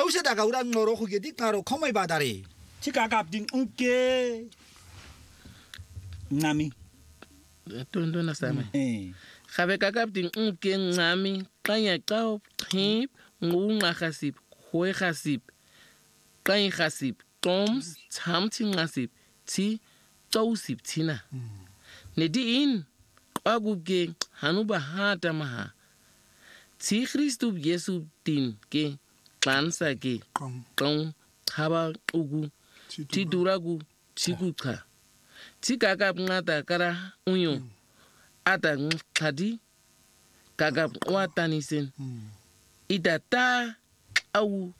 Tausa daga urang ngoro ko gedik ngaro komai badari. Chika kap ding unke. Ngami. Tondo na sama. Khabe kakap ding unke ngami kanya kau trip ngunga khasip khoi khasip kanya khasip toms chamti ngasip ti tausip tina. Nedi in kwaguge hanuba hata maha. Ti Christu Yesu din ke kansa ke kong haba ugu ti duragu ti gutka ti kakap ngata kara unyo ata ngkadi kakap watanisen idata au